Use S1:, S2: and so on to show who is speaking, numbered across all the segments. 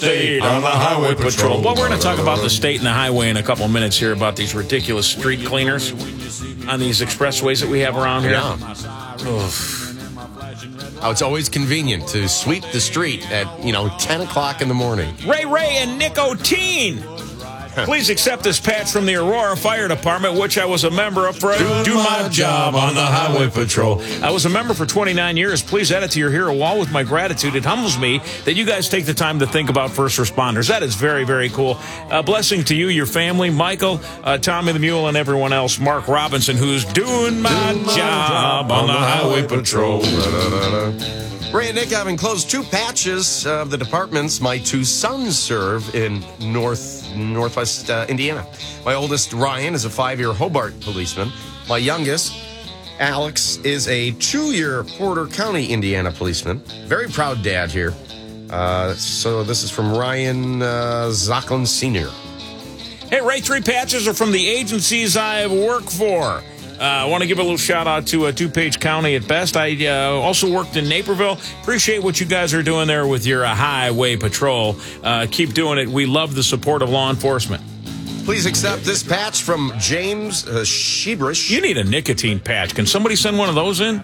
S1: state on the highway patrol. Well, we're going to talk about the state and the highway in a couple of minutes here, about these ridiculous street cleaners on these expressways that we have around here.
S2: Oh, it's always convenient to sweep the street at, 10 o'clock in the morning.
S1: Ray and Nicotine. Please accept this patch from the Aurora Fire Department, which I was a member of for do my job on the highway patrol. I was a member for 29 years. Please add it to your hero wall with my gratitude. It humbles me that you guys take the time to think about first responders. That is very, very cool. A blessing to you, your family, Michael, Tommy the Mule, and everyone else. Mark Robinson, who's doing my job on the highway patrol.
S2: Ray and Nick, having closed two patches of the departments my two sons serve in northwest Indiana. My oldest, Ryan, is a 5-year Hobart policeman. My youngest, Alex, is a 2-year Porter County, Indiana policeman. Very proud dad here. So this is from Ryan Zachlin Sr.
S1: Hey, Ray, 3 patches are from the agencies I work for. I want to give a little shout-out to DuPage County at best. I also worked in Naperville. Appreciate what you guys are doing there with your highway patrol. Keep doing it. We love the support of law enforcement.
S2: Please accept this patch from James Shebrish.
S1: You need a nicotine patch. Can somebody send one of those in?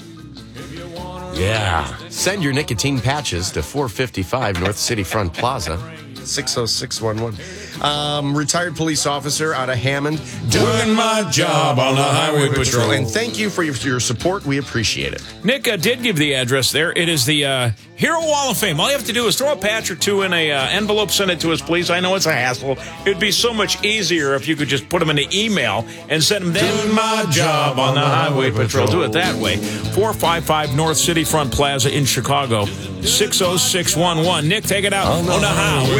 S2: Yeah. Send your nicotine patches to 455 North City Front Plaza, 60611. Retired police officer out of Hammond,
S1: doing my job on the highway patrol.
S2: And thank you for your support. We appreciate it.
S1: Nick did give the address there. It is the Hero Wall of Fame. All you have to do is throw a patch or two in a envelope, send it to us, please. I know it's a hassle. It'd be so much easier if you could just put them in an email and send them, doing my job on the highway patrol. Do it that way. 455 North City Front Plaza in Chicago, 60611. Nick, take it out on the highway